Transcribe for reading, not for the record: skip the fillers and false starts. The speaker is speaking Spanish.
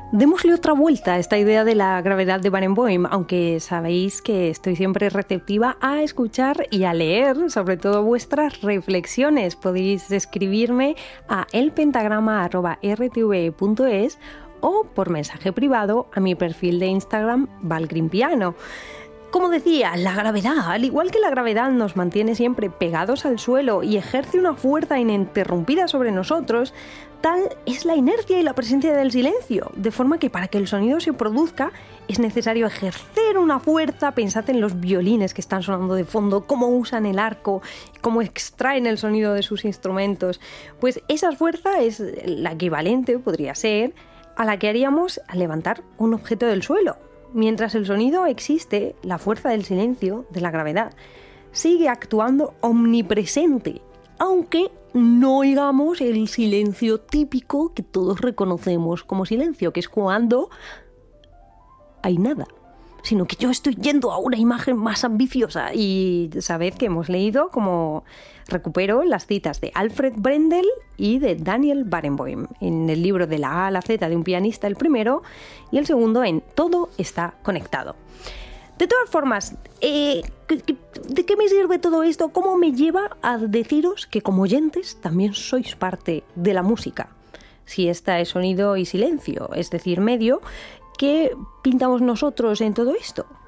Démosle otra vuelta a esta idea de la gravedad de Barenboim, aunque sabéis que estoy siempre receptiva a escuchar y a leer, sobre todo vuestras reflexiones. Podéis escribirme a elpentagrama@rtve.es o por mensaje privado a mi perfil de Instagram valgrimpiano. Como decía, la gravedad, al igual que la gravedad nos mantiene siempre pegados al suelo y ejerce una fuerza ininterrumpida sobre nosotros, tal es la inercia y la presencia del silencio, de forma que para que el sonido se produzca es necesario ejercer una fuerza. Pensad en los violines que están sonando de fondo, cómo usan el arco, cómo extraen el sonido de sus instrumentos. Pues esa fuerza es la equivalente, podría ser, a la que haríamos al levantar un objeto del suelo. Mientras el sonido existe, la fuerza del silencio, de la gravedad, sigue actuando omnipresente, aunque no oigamos el silencio típico que todos reconocemos como silencio, que es cuando hay nada, sino que yo estoy yendo a una imagen más ambiciosa. Y sabed que hemos leído, como recupero las citas de Alfred Brendel y de Daniel Barenboim en el libro De la A a la Z de un pianista, el primero, y el segundo en Todo está conectado. De todas formas, ¿de qué me sirve todo esto? ¿Cómo me lleva a deciros que como oyentes también sois parte de la música? Si esta es sonido y silencio, es decir, medio, ¿qué pintamos nosotros en todo esto?